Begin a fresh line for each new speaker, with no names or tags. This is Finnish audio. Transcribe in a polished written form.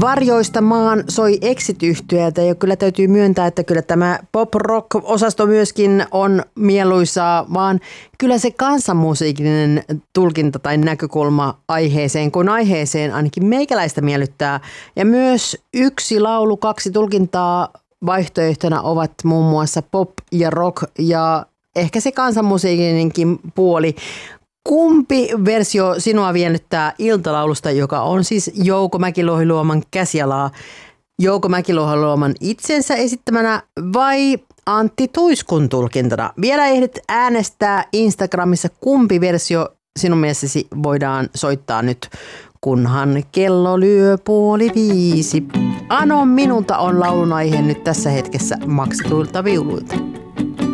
Varjoista maan soi Exit-yhtyeeltä ja kyllä täytyy myöntää, että kyllä tämä pop-rock-osasto myöskin on mieluisaa, vaan kyllä se kansanmusiikillinen tulkinta tai näkökulma aiheeseen, kun aiheeseen ainakin meikäläistä miellyttää. Ja myös yksi laulu, kaksi tulkintaa vaihtoehtona ovat muun muassa pop ja rock ja ehkä se kansanmusiikinenkin puoli. Kumpi versio sinua vienyttää iltalaulusta, joka on siis Jouko Mäkilohi-Luoman käsialaa? Jouko Mäkilohi-Luoman itsensä esittämänä vai Antti Tuiskun tulkintana? Vielä ehdit äänestää Instagramissa, kumpi versio sinun mielestäsi voidaan soittaa nyt, kunhan kello lyö 4:30. Ano minulta on laulun aihe nyt tässä hetkessä maksetuilta viuluilta.